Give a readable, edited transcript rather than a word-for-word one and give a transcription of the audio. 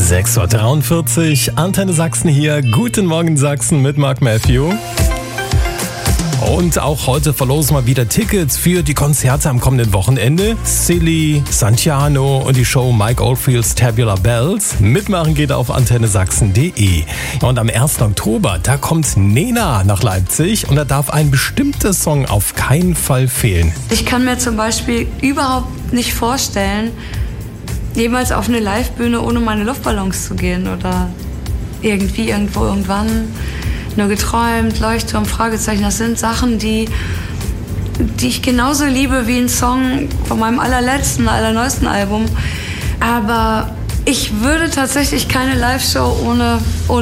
6:43 Uhr, Antenne Sachsen hier. Guten Morgen Sachsen mit Mark Matthew. Und auch heute verlosen wir wieder Tickets für die Konzerte am kommenden Wochenende. Silly, Santiano und die Show Mike Oldfields Tabular Bells. Mitmachen geht auf antennesachsen.de. Und am 1. Oktober, da kommt Nena nach Leipzig und da darf ein bestimmter Song auf keinen Fall fehlen. Ich kann mir zum Beispiel überhaupt nicht vorstellen, jemals auf eine Livebühne ohne meine Luftballons zu gehen oder irgendwie, irgendwo, irgendwann. Nur geträumt, Leuchtturm, Fragezeichen, das sind Sachen, die ich genauso liebe wie ein Song von meinem allerneuesten Album. Aber ich würde tatsächlich keine Live-Show ohne